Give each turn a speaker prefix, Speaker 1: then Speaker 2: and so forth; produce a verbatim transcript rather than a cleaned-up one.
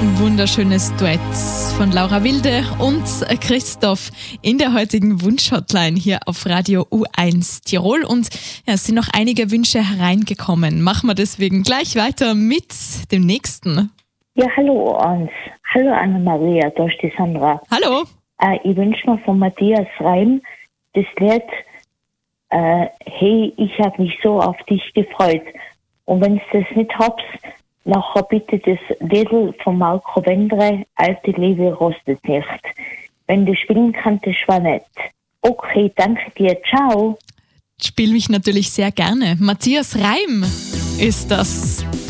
Speaker 1: Ein wunderschönes Duett von Laura Wilde und Christoph in der heutigen Wunsch-Hotline hier auf Radio U eins Tirol. Und ja, es sind noch einige Wünsche hereingekommen. Machen wir deswegen gleich weiter mit dem nächsten.
Speaker 2: Ja, hallo uns. Hallo Anna-Maria, da ist die Sandra.
Speaker 1: Hallo.
Speaker 2: Äh, ich wünsche mir von Matthias Reim das Lied äh, Hey, ich habe mich so auf dich gefreut. Und wenn du das nicht habt, nachher bitte das Lied von Marco Wendre, Alte Liebe rostet nicht. Wenn du spielen kannst, das war nett. Okay, danke dir. Ciao.
Speaker 1: Spiel mich natürlich sehr gerne. Matthias Reim ist das.